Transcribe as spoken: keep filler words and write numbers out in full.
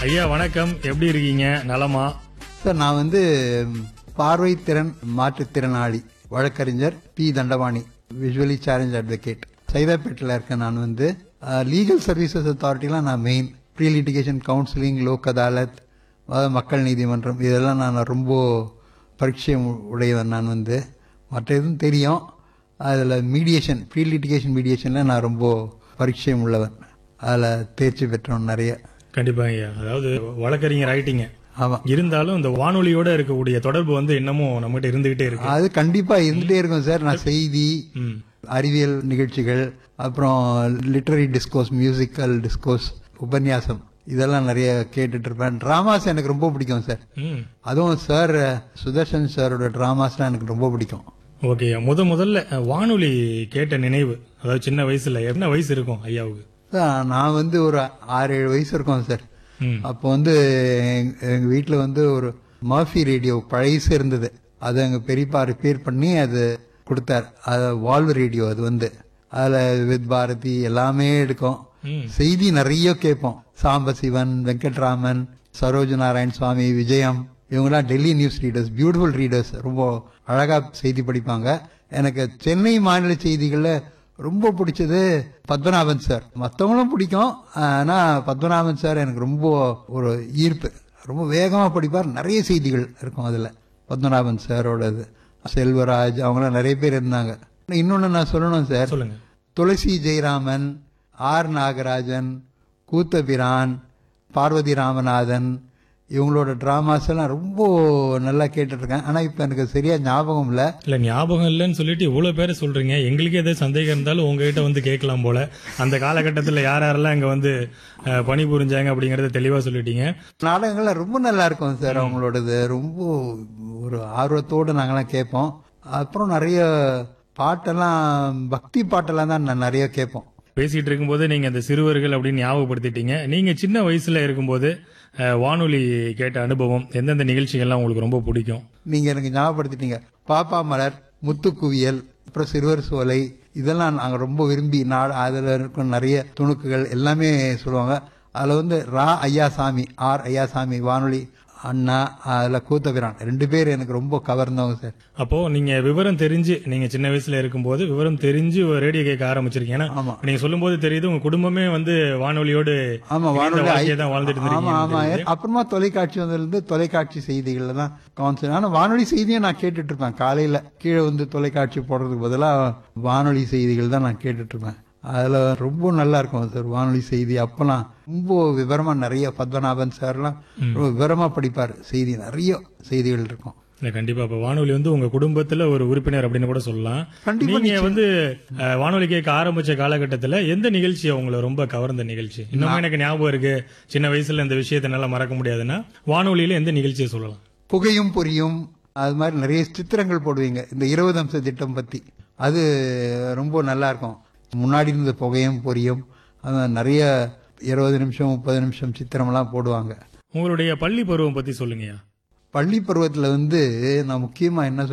ஐயா வணக்கம், எப்படி இருக்கீங்க? நலமா? சார், நான் வந்து பார்வை திறன் மாற்றுத்திறனாளி வழக்கறிஞர் B Dandapani, visually challenge advocate. சைதாப்பேட்டில் இருக்கேன். நான் வந்து லீகல் சர்வீசஸ் அத்தாரிட்டிலாம் நான் main pre litigation counselling, Lok Adalat, மக்கள் நீதிமன்றம், இதெல்லாம் நான் ரொம்ப பரிச்சயம் உடையவன். நான் வந்து மற்ற எதுவும் தெரியும், அதில் மீடியேஷன் ப்ரீ லிட்டிகேஷன் மீடியேஷனில் நான் ரொம்ப பரிச்சயம் உள்ளவன். அதில் தேர்ச்சி பெற்றவன் நிறைய. கண்டிப்பா ஐயா. அதாவது வழக்கறிஞர் ஆயிட்டீங்க, ஆமா. இருந்தாலும் இந்த வானொலியோட இருக்கக்கூடிய தொடர்பு வந்து இன்னமும் நம்மகிட்ட இருந்துகிட்டே இருக்கு. அது கண்டிப்பா இருந்துட்டே இருக்கும் சார். நான் செய்தி, ம். அறிவியல் நிகழ்ச்சிகள், அப்புறம் லிட்டரரி டிஸ்கோர்ஸ், மியூசிக்கல் டிஸ்கோர்ஸ், உபன்யாசம், இதெல்லாம் நிறைய கேட்டுட்டு இருப்பேன். டிராமாஸ் எனக்கு ரொம்ப பிடிக்கும் சார். ம். அதுவும் சார் சுதர்ஷன் சாரோட டிராமாஸ்லாம் எனக்கு ரொம்ப பிடிக்கும். ஓகே, முத முதல்ல வானொலி கேட்ட நினைவு, அதாவது சின்ன வயசுல என்ன வயசு இருக்கும் ஐயாவுக்கு? சார், நான் வந்து ஒரு ஆறு ஏழு வயசு இருக்கும் சார். ம். அப்போ வந்து எங்க- எங்க வீட்டில் வந்து ஒரு மர்ஃபி ரேடியோ பழைசு இருந்தது. அது எங்க பெரியப்பா ரிப்பேர் பண்ணி அது கொடுத்தார். அது வால்வ் ரேடியோ. அது வந்து அதில் வித் பாரதி எல்லாமே எடுக்கும். ம். செய்தி நிறைய கேட்போம். சாம்பசிவன், வெங்கட்ராமன், சரோஜ நாராயண் சுவாமி, விஜயம், இவங்கெல்லாம் Delhi news readers, beautiful readers, ரொம்ப அழகா செய்தி படிப்பாங்க. எனக்கு சென்னை மாநில செய்திகள்ல ரொம்ப பிடிச்சது பத்மநாபன் சார். மற்றவங்களும் பிடிக்கும், ஆனா பத்மநாபன் சார் எனக்கு ரொம்ப ஒரு ஈர்ப்பு. ரொம்ப வேகமா படிப்பார், நிறைய செய்திகள் இருக்கும் அதுல. பத்மநாபன் சாரோடது, செல்வராஜ், அவங்களாம் நிறைய பேர் இருந்தாங்க. இன்னொன்னு நான் சொல்லணும் சார். சொல்லுங்க. துளசி ஜெயராமன், ஆர் நாகராஜன், கூத்தபிரான், பார்வதி ராமநாதன், இவங்களோட டிராமாஸ் எல்லாம் ரொம்ப நல்லா கேட்டுட்டு இருக்கேன். ஆனா இப்ப எனக்கு சரியா ஞாபகம் இல்ல. இல்ல, ஞாபகம் இல்லைன்னு சொல்லிட்டு இவ்வளவு பேரை சொல்றீங்க. எங்களுக்கே ஏதாவது சந்தேகம் இருந்தாலும் உங்ககிட்ட வந்து கேட்கலாம் போல. அந்த காலகட்டத்தில் யார் யாரெல்லாம் இங்க வந்து அஹ், பணிபுரிஞ்சாங்க அப்படிங்கறத தெளிவா சொல்லிட்டீங்க. நாடகங்கள்லாம் ரொம்ப நல்லா இருக்கும் சார். அவங்களோடது ரொம்ப ஒரு ஆர்வத்தோடு நாங்கெல்லாம் கேட்போம். அப்புறம் நிறைய பாட்டெல்லாம், பக்தி பாட்டெல்லாம் தான் நான் நிறைய கேட்போம். பேசிட்டு இருக்கும்போது நீங்க அந்த சிறுவர்கள் அப்படின்னு ஞாபகப்படுத்திட்டீங்க. நீங்க சின்ன வயசுல இருக்கும்போது அஹ், வானொலி கேட்ட அனுபவம், எந்தெந்த நிகழ்ச்சிகள்லாம் உங்களுக்கு ரொம்ப பிடிக்கும்? நீங்க எனக்கு ஞாபகப்படுத்திட்டீங்க. பாப்பா மலர், முத்துக்குவியல், அப்புறம் சிறுவர் சோலை, இதெல்லாம் நாங்க ரொம்ப விரும்பி, நாடு அதுல இருக்கும் நிறைய துணுக்குகள் எல்லாமே சொல்லுவாங்க. அதுல வந்து ரா ஐயாசாமி, ஆர் ஐயாசாமி, வானொலி அண்ணா, அதுல கூத்தபிரான், ரெண்டு பேர் எனக்கு ரொம்ப கவர்ந்தவங்க சார். அப்போ நீங்க விவரம் தெரிஞ்சு, நீங்க சின்ன வயசுல இருக்கும்போது விவரம் தெரிஞ்சு ஒரு ரேடியோ கேட்க ஆரம்பிச்சிருக்கீங்க. ஏன்னா, ஆமா. நீங்க சொல்லும்போது தெரியுது உங்க குடும்பமே வந்து வானொலியோடு ஆமா, இணைந்த வானொலி வாழ்க்கையை தான் வாழ்ந்துட்டு ஆமா ஆமா. இருந்தீங்க. அப்புறமா தொலைக்காட்சி வந்திருந்து தொலைக்காட்சி செய்திகள்ல தான் கான்சென்ட். ஆனா வானொலி செய்தியும் நான் கேட்டுட்டு இருப்பேன். காலையில கீழே வந்து தொலைக்காட்சி போடுறதுக்கு பதிலா வானொலி செய்திகள் தான் நான் கேட்டுட்டு இருப்பேன். அதுல ரொம்ப நல்லா இருக்கும் சார் வானொலி செய்தி. அப்பெல்லாம் ரொம்ப விவரமா நிறைய, பத்மநாபன் சார்லாம் ரொம்ப விவரமா படிப்பார். செய்தி நிறைய செய்திகள் இருக்கும். இல்ல, கண்டிப்பா. அப்ப வானொலி வந்து உங்க குடும்பத்துல ஒரு உறுப்பினர் அப்படின்னு கூட சொல்லலாம். கண்டிப்பா, நீங்க வந்து அஹ், வானொலி கேட்க ஆரம்பிச்ச காலகட்டத்துல எந்த நிகழ்ச்சி உங்களை ரொம்ப கவர்ந்த நிகழ்ச்சி? இன்னும் எனக்கு ஞாபகம் இருக்கு, சின்ன வயசுல இந்த விஷயத்தை என்னால மறக்க முடியாதுன்னா வானொலியில எந்த நிகழ்ச்சியை சொல்லலாம்? புகையும் பொரியும், அது மாதிரி நிறைய சித்திரங்கள் போடுவீங்க. இந்த இருபது அம்ச திட்டம் பத்தி அது ரொம்ப நல்லா இருக்கும். முன்னாடி இருந்த புகையும் பொரியும், அது நிறைய இருபது நிமிஷம் முப்பது நிமிஷம் சித்திரம்லாம் போடுவாங்க. உங்களுடைய பள்ளி பருவம் பத்தி சொல்லுங்கய்யா. பள்ளி பருவத்துல வந்து நான் முக்கியமா என்ன